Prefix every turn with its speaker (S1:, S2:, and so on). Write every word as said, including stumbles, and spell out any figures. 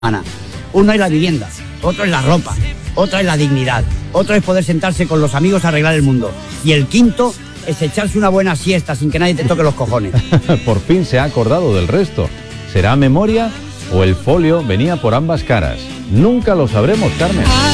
S1: Uno es la vivienda, otro es la ropa, otro es la dignidad, otro es poder sentarse con los amigos a arreglar el mundo. Y el quinto es echarse una buena siesta sin que nadie te toque los cojones.
S2: Por fin se ha acordado del resto. ¿Será memoria o el folio venía por ambas caras? Nunca lo sabremos, Carmen.